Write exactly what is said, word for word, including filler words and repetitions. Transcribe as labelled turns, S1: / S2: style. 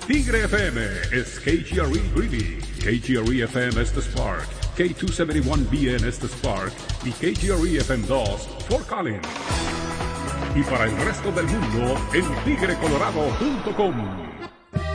S1: Tigre F M is K G R E Greeley, K G R E F M Estes Park, K doscientos setenta y uno B N Estes Park y K G R E F M dos Fort Collins. Y para el resto del mundo en tigre colorado punto com.